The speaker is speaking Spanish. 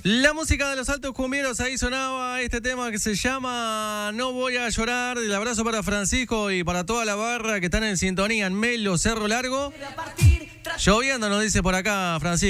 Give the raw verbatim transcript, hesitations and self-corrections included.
La música de los altos cumbieros, ahí sonaba este tema que se llama No voy a llorar. El abrazo para Francisco y para toda la barra que están en sintonía en Melo, Cerro Largo. Lloviendo nos dice por acá Francisco.